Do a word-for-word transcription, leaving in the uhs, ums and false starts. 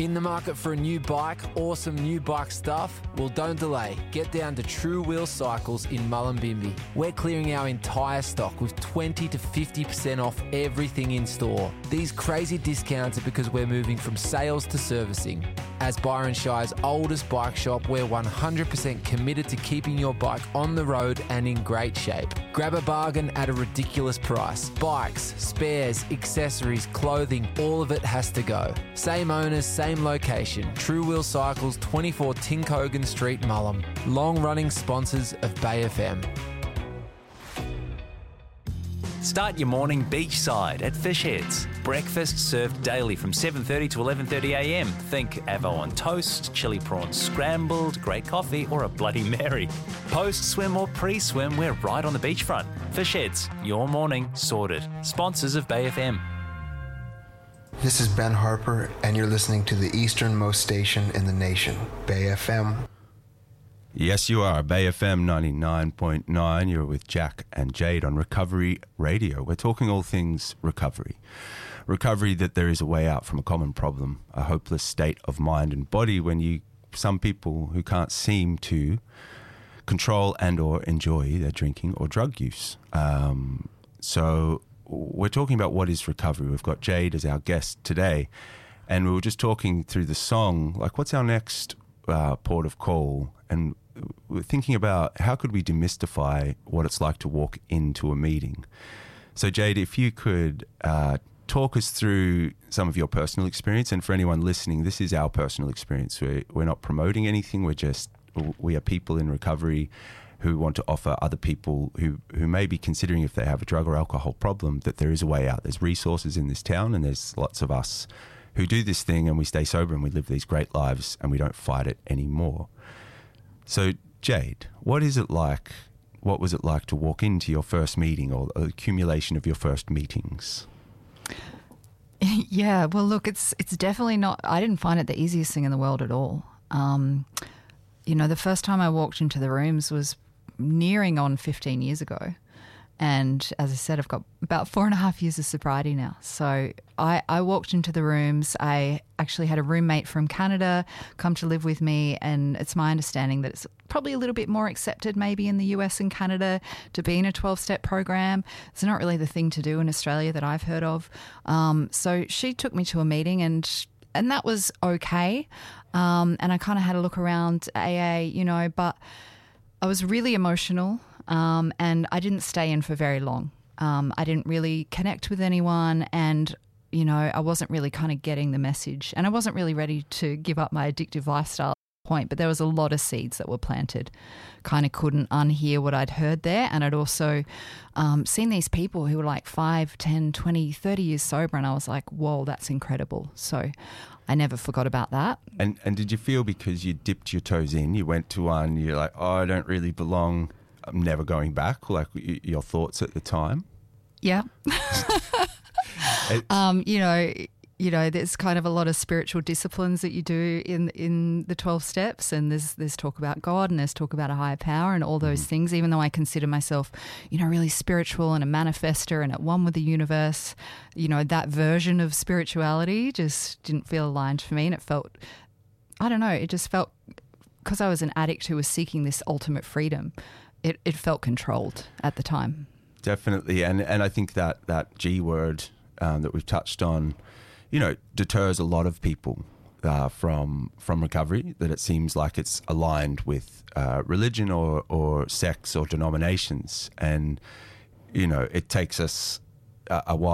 In the market for a new bike or some new bike stuff? Well, don't delay. Get down to True Wheel Cycles in Mullumbimby. We're clearing our entire stock with twenty to fifty percent off everything in store. These crazy discounts are because we're moving from sales to servicing. As Byron Shire's oldest bike shop, we're one hundred percent committed to keeping your bike on the road and in great shape. Grab a bargain at a ridiculous price. Bikes, spares, accessories, clothing, all of it has to go. Same owners, same location. True Wheel Cycles, twenty-four Tinkogan Street, Mullum. Long-running sponsors of Bay F M. Start your morning beachside at Fish Heads. Breakfast served daily from seven thirty to eleven thirty a m. Think avo on toast, chili prawns scrambled, great coffee or a Bloody Mary. Post-swim or pre-swim, we're right on the beachfront. Fish Heads, your morning sorted. Sponsors of Bay F M. This is Ben Harper, and you're listening to the easternmost station in the nation, Bay F M. Yes, you are. Bay F M ninety-nine point nine. You're with Jack and Jade on Recovery Radio. We're talking all things recovery. Recovery, that there is a way out from a common problem, a hopeless state of mind and body when you, some people who can't seem to control and or enjoy their drinking or drug use. Um, so we're talking about what is recovery. We've got Jade as our guest today, and we were just talking through the song, like what's our next uh, port of call? And we're thinking about how could we demystify what it's like to walk into a meeting. So Jade, if you could uh, talk us through some of your personal experience, and for anyone listening, this is our personal experience. We're, we're not promoting anything. We're just, we are people in recovery who want to offer other people who, who may be considering if they have a drug or alcohol problem that there is a way out. There's resources in this town, and there's lots of us who do this thing and we stay sober and we live these great lives and we don't fight it anymore. So, Jade, what is it like, what was it like to walk into your first meeting or the accumulation of your first meetings? Yeah, well, look, it's it's definitely not, I didn't find it the easiest thing in the world at all. Um, you know, the first time I walked into the rooms was nearing on fifteen years ago. And as I said, I've got about four and a half years of sobriety now. So I, I walked into the rooms. I actually had a roommate from Canada come to live with me, and it's my understanding that it's probably a little bit more accepted maybe in the U S and Canada to be in a twelve-step program. It's not really the thing to do in Australia that I've heard of. Um, so she took me to a meeting, and and that was okay. Um, and I kind of had a look around A A, you know, but I was really emotional. Um, and I didn't stay in for very long. Um, I didn't really connect with anyone, and, you know, I wasn't really kind of getting the message, and I wasn't really ready to give up my addictive lifestyle at that point, but there was a lot of seeds that were planted. Kind of couldn't unhear what I'd heard there, and I'd also um, seen these people who were like five, ten, twenty, thirty years sober, and I was like, whoa, that's incredible. So I never forgot about that. And, and did you feel because you dipped your toes in, you went to one, you're like, oh, I don't really belong, I'm never going back, like your thoughts at the time? Yeah. um, you know, you know, there's kind of a lot of spiritual disciplines that you do in in the twelve steps, and there's there's talk about God, and there's talk about a higher power and all those mm. things, even though I consider myself, you know, really spiritual and a manifester and at one with the universe. You know, that version of spirituality just didn't feel aligned for me, and it felt, I don't know, it just felt, because I was an addict who was seeking this ultimate freedom, It, it felt controlled at the time. Definitely. And and I think that, that G word um, that we've touched on, you know, deters a lot of people uh, from from recovery, that it seems like it's aligned with uh, religion or, or sex or denominations. And, you know, it takes us a, a while